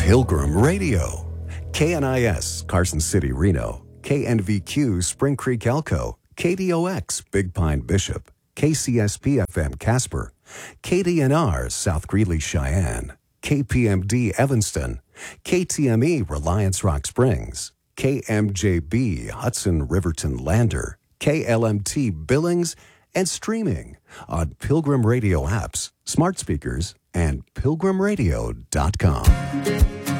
Pilgrim Radio. KNIS, Carson City, Reno. KNVQ, Spring Creek, Elko. KDOX, Big Pine, Bishop. KCSP FM, Casper. KDNR, South Greeley, Cheyenne. KPMD, Evanston. KTME, Reliance Rock Springs. KMJB, Hudson Riverton Lander. KLMT, Billings, and streaming on Pilgrim Radio apps, smart speakers, and pilgrimradio.com.